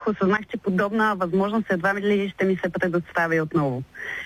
осъзнах, че подобна възможност едва ли ще ми се предостави отново.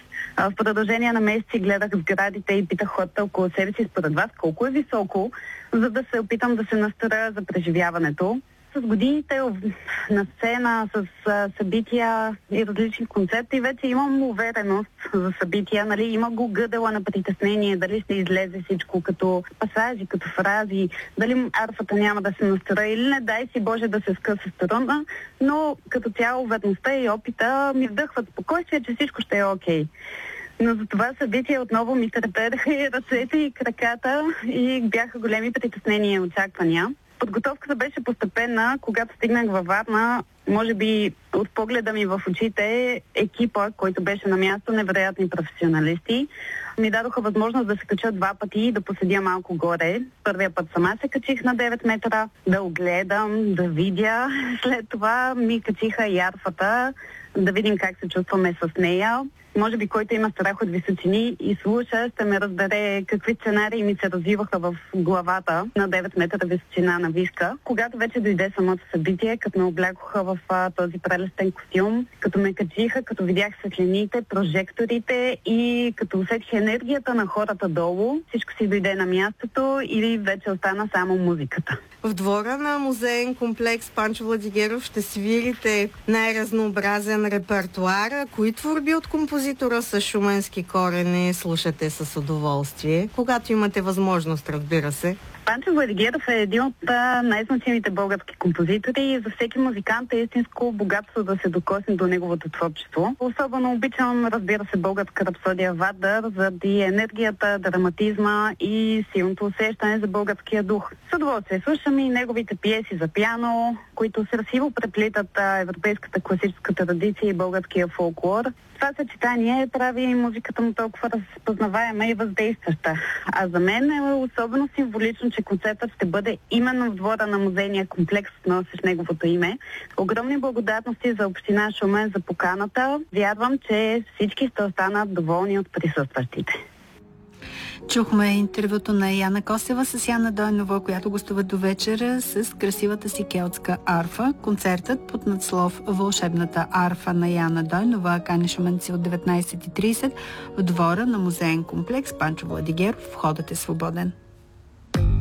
В продължение на месеци гледах сградите и питах хората около себе си, според вас колко е високо, за да се опитам да се настроя за преживяването. С годините на сцена, с събития и различни концерти, вече имам увереност за събития. Нали? Има го гъдела на притеснение, дали ще излезе всичко като пасажи, като фрази, дали арфата няма да се настрои или не дай си Боже да се скъса струнна, но като цяло увереността и опита ми вдъхват спокойствие, че всичко ще е окей. Но за това събитие отново ми трепереха и ръцете и краката и бяха големи притеснения и очаквания. Подготовката беше постепенна. Когато стигнах във Варна, може би от погледа ми в очите, екипа, който беше на място, невероятни професионалисти, ми дадоха възможност да се кача 2 пъти и да поседя малко горе. Първия път сама се качих на 9 метра, да огледам, да видя. След това ми качиха и арфата, да видим как се чувстваме с нея. Може би който има страх от височини и слуша, ще ме разбере какви сценарии ми се развиваха в главата на 9 метра височина на вишка. Когато вече дойде самото събитие, като ме облякоха в този прелестен костюм, като ме качиха, като видях светлините, прожекторите и като усетих енергията на хората долу, всичко си дойде на мястото и вече остана само музиката. В двора на музеен комплекс Панчо Владигеров ще свирите най-разнообразен репертуар. Кои творби от композитора с шуменски корени слушате с удоволствие, когато имате възможност, разбира се? Панчо Владигеров е един от най-значимите български композитори и за всеки музикант е истинско богатство да се докосне до неговото творчество. Особено обичам, разбира се, българска рапсодия Вардар заради енергията, драматизма и силното усещане за българския дух. С удоволствие слушам и неговите пиеси за пиано, които красиво преплитат европейската класическа традиция и българския фолклор. Това съчетание прави музиката му толкова разпознаваема и въздействаща. А за мен е особено символично, че концертът ще бъде именно в двора на музейния комплекс, носещ неговото име. Огромни благодарности за община Шумен за поканата. Вярвам, че всички ще останат доволни от присъстващите. Чухме интервюто на Яна Косева с Яна Дойнова, която гостува до вечера с красивата си келтска арфа. Концертът под надслов "Вълшебната арфа" на Яна Дойнова кани шуменци от 19:30 в двора на музеен комплекс Панчо Владигеров. Входът е свободен.